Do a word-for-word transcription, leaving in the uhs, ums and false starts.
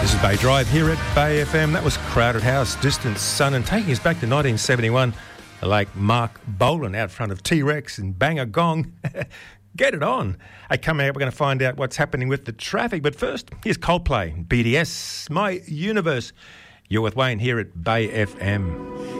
This is Bay Drive here at Bay F M. That was Crowded House, Distant Sun, and taking us back to nineteen seventy-one, like Mark Bolan out front of T-Rex and Bang a Gong. Get it on. Hey, coming up, we're going to find out what's happening with the traffic. But first, here's Coldplay, B D S, My Universe. You're with Wayne here at Bay F M.